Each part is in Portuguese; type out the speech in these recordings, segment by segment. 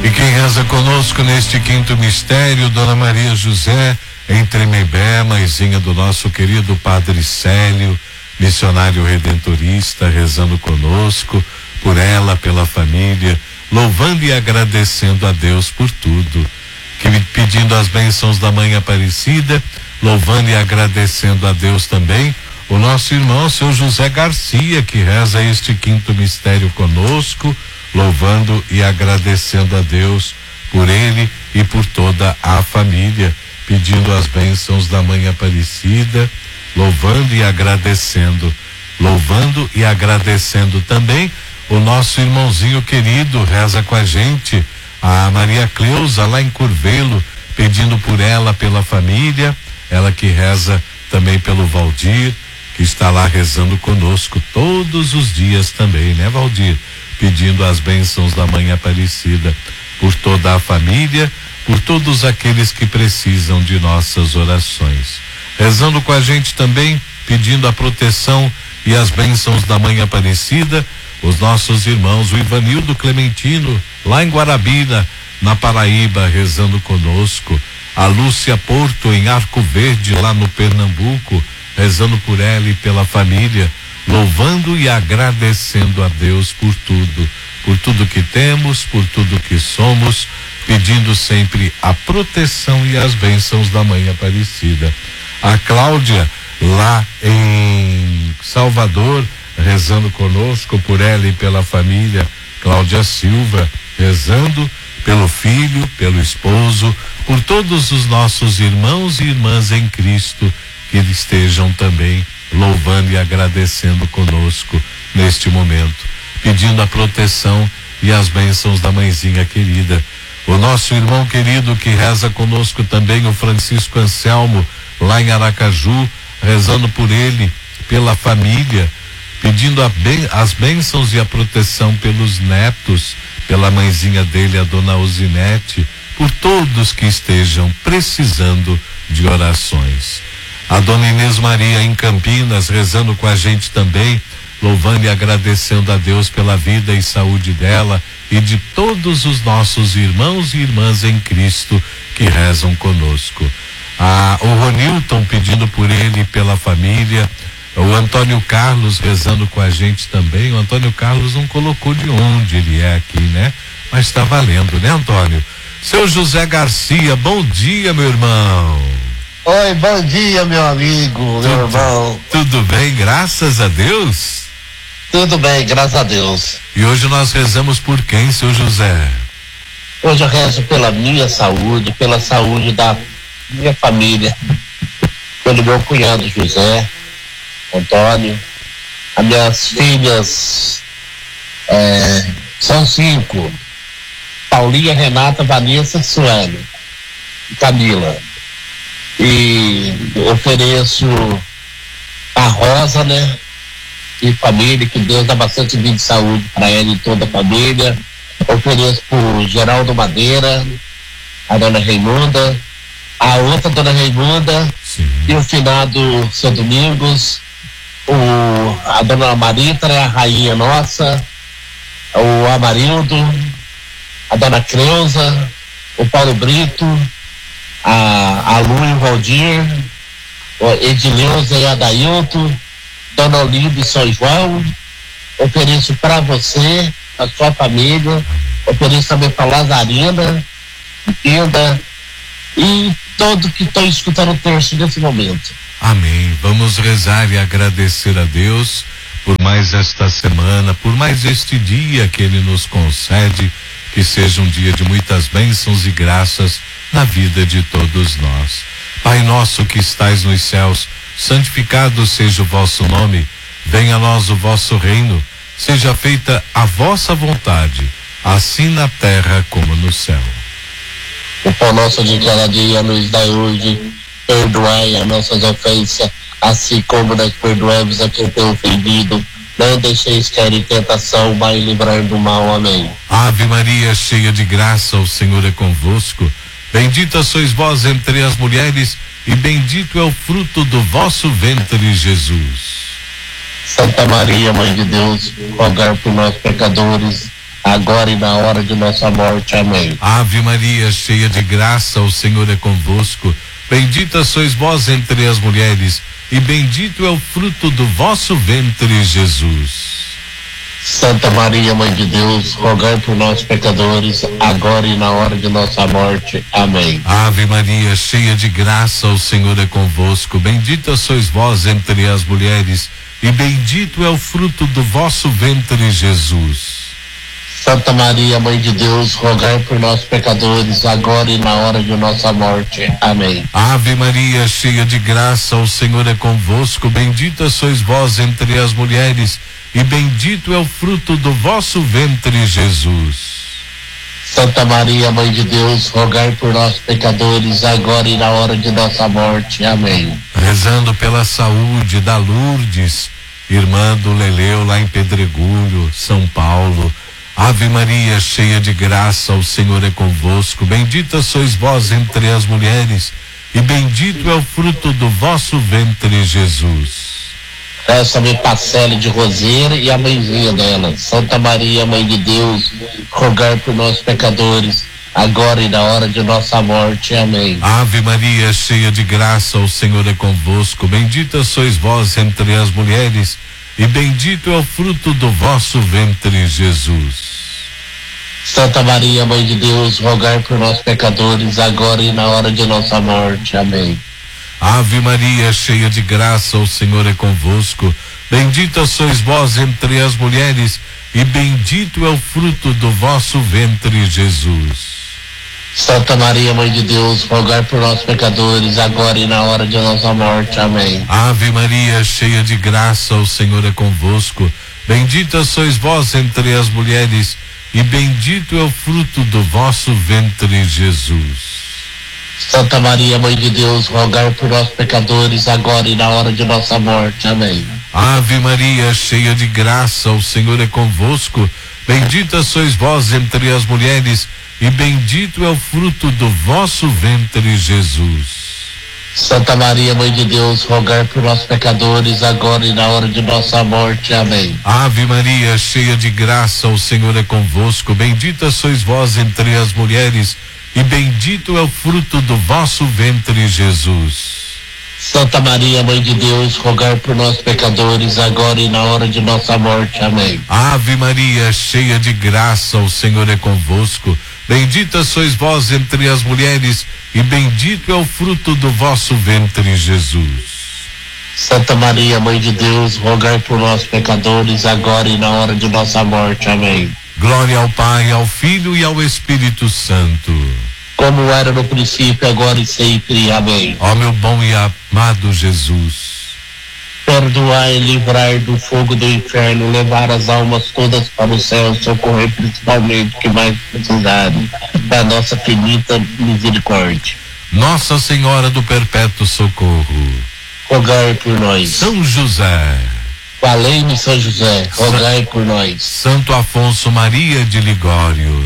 E quem reza conosco neste quinto mistério, Dona Maria José, em Tremembé, mãezinha do nosso querido Padre Célio, missionário redentorista, rezando conosco, por ela, pela família, louvando e agradecendo a Deus por tudo, pedindo as bênçãos da Mãe Aparecida, louvando e agradecendo a Deus também, o nosso irmão, seu José Garcia, que reza este quinto mistério conosco, louvando e agradecendo a Deus por ele e por toda a família, pedindo as bênçãos da Mãe Aparecida, louvando e agradecendo também o nosso irmãozinho querido, reza com a gente, a Maria Cleusa, lá em Curvelo, pedindo por ela, pela família, ela que reza também pelo Valdir, que está lá rezando conosco todos os dias também, né, Valdir? Pedindo as bênçãos da Mãe Aparecida por toda a família, por todos aqueles que precisam de nossas orações. Rezando com a gente também, pedindo a proteção e as bênçãos da Mãe Aparecida, os nossos irmãos, o Ivanildo Clementino, lá em Guarabira, na Paraíba, rezando conosco, a Lúcia Porto, em Arco Verde, lá no Pernambuco, rezando por ela e pela família, louvando e agradecendo a Deus por tudo que temos, por tudo que somos, pedindo sempre a proteção e as bênçãos da Mãe Aparecida. A Cláudia, lá em Salvador, rezando conosco por ela e pela família, Cláudia Silva, rezando pelo filho, pelo esposo, por todos os nossos irmãos e irmãs em Cristo, que estejam também louvando e agradecendo conosco neste momento, pedindo a proteção e as bênçãos da mãezinha querida. O nosso irmão querido que reza conosco também, o Francisco Anselmo, lá em Aracaju, rezando por ele, pela família, pedindo as bênçãos e a proteção pelos netos, pela mãezinha dele, a dona Osinete, por todos que estejam precisando de orações. A dona Inês Maria em Campinas, rezando com a gente também, louvando e agradecendo a Deus pela vida e saúde dela e de todos os nossos irmãos e irmãs em Cristo que rezam conosco. O Ronilton pedindo por ele e pela família, o Antônio Carlos rezando com a gente também. O Antônio Carlos não colocou de onde ele é aqui, né? Mas está valendo, né, Antônio? Seu José Garcia, bom dia, meu irmão. Oi, bom dia, meu amigo, meu irmão. Tudo bem, graças a Deus? Tudo bem, graças a Deus. E hoje nós rezamos por quem, seu José? Hoje eu rezo pela minha saúde, pela saúde da minha família, pelo meu cunhado José, Antônio, as minhas filhas, são 5, Paulinha, Renata, Vanessa, Sueli e Camila. E ofereço a Rosa, né? E família, que Deus dá bastante vida e saúde para ela e toda a família. Ofereço por Geraldo Madeira, a dona Raimunda, a outra dona Raimunda, sim, e o finado seu Domingos, a dona Marita, né, a rainha nossa, o Amarildo, a dona Creuza, o Paulo Brito, a Lu e o Valdir, o Edileuza e a Dailton, dona Olinda e São João. Ofereço para você, a sua família, ofereço também para Lazarina, Linda e todos que estão escutando o terço nesse momento. Amém. Vamos rezar e agradecer a Deus por mais esta semana, por mais este dia que Ele nos concede, que seja um dia de muitas bênçãos e graças na vida de todos nós. Pai nosso que estais nos céus, santificado seja o vosso nome, venha a nós o vosso reino, seja feita a vossa vontade, assim na terra como no céu. O pão nosso de cada dia nos dai hoje, perdoai as nossas ofensas, assim como nós perdoamos a quem tem ofendido. Não deixeis cair em tentação, mas livrai do mal. Amém. Ave Maria, cheia de graça, o Senhor é convosco. Bendita sois vós entre as mulheres, e bendito é o fruto do vosso ventre, Jesus. Santa Maria, Mãe de Deus, rogai por nós pecadores, agora e na hora de nossa morte. Amém. Ave Maria, cheia de graça, o Senhor é convosco. Bendita sois vós entre as mulheres, e bendito é o fruto do vosso ventre, Jesus. Santa Maria, Mãe de Deus, rogai por nós pecadores, agora e na hora de nossa morte. Amém. Ave Maria, cheia de graça, o Senhor é convosco. Bendita sois vós entre as mulheres, e bendito é o fruto do vosso ventre, Jesus. Santa Maria, Mãe de Deus, rogai por nós pecadores, agora e na hora de nossa morte. Amém. Ave Maria, cheia de graça, o Senhor é convosco. Bendita sois vós entre as mulheres, e bendito é o fruto do vosso ventre, Jesus. Santa Maria, Mãe de Deus, rogai por nós pecadores, agora e na hora de nossa morte. Amém. Rezando pela saúde da Lourdes, irmã do Leleu lá em Pedregulho, São Paulo. Ave Maria, cheia de graça, o Senhor é convosco. Bendita sois vós entre as mulheres, e bendito é o fruto do vosso ventre, Jesus. Peça-me Pacele de Roseira e a mãezinha dela. Santa Maria, Mãe de Deus, rogai por nós pecadores, agora e na hora de nossa morte. Amém. Ave Maria, cheia de graça, o Senhor é convosco. Bendita sois vós entre as mulheres, e bendito é o fruto do vosso ventre, Jesus. Santa Maria, Mãe de Deus, rogai por nós pecadores, agora e na hora de nossa morte. Amém. Ave Maria, cheia de graça, o Senhor é convosco. Bendita sois vós entre as mulheres, e bendito é o fruto do vosso ventre, Jesus. Santa Maria, Mãe de Deus, rogai por nós pecadores, agora e na hora de nossa morte. Amém. Ave Maria, cheia de graça, o Senhor é convosco. Bendita sois vós entre as mulheres, e bendito é o fruto do vosso ventre, Jesus. Santa Maria, Mãe de Deus, rogai por nós pecadores, agora e na hora de nossa morte. Amém. Ave Maria, cheia de graça, o Senhor é convosco. Bendita sois vós entre as mulheres, e bendito é o fruto do vosso ventre, Jesus. Santa Maria, Mãe de Deus, rogai por nós pecadores, agora e na hora de nossa morte. Amém. Ave Maria, cheia de graça, o Senhor é convosco. Bendita sois vós entre as mulheres, e bendito é o fruto do vosso ventre, Jesus. Santa Maria, Mãe de Deus, rogai por nós pecadores, agora e na hora de nossa morte. Amém. Ave Maria, cheia de graça, o Senhor é convosco. Bendita sois vós entre as mulheres, e bendito é o fruto do vosso ventre, Jesus. Santa Maria, Mãe de Deus, rogai por nós pecadores, agora e na hora de nossa morte. Amém. Glória ao Pai, ao Filho e ao Espírito Santo. Como era no princípio, agora e sempre. Amém. Ó meu bom e amado Jesus, perdoai e livrai do fogo do inferno, levar as almas todas para o céu, socorrer principalmente que mais precisarem da nossa infinita misericórdia. Nossa Senhora do Perpétuo Socorro, rogai por nós. São José, valei-me São José, rogai por nós. Santo Afonso Maria de Ligório,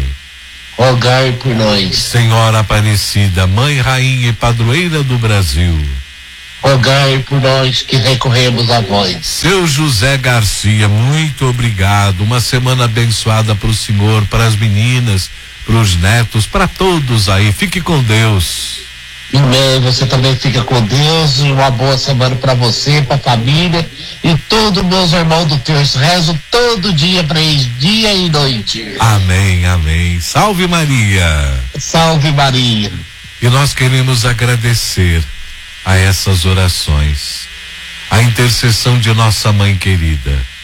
rogai por nós. Senhora Aparecida, Mãe, Rainha e Padroeira do Brasil, rogai por nós que recorremos a vós. Seu José Garcia, muito obrigado. Uma semana abençoada para o senhor, para as meninas, para os netos, para todos aí. Fique com Deus. Amém. Você também fica com Deus, e uma boa semana para você, para a família e todos meus irmãos do terço. Rezo todo dia para eles, dia e noite. Amém, amém. Salve Maria. Salve Maria. E nós queremos agradecer a essas orações, a intercessão de nossa mãe querida,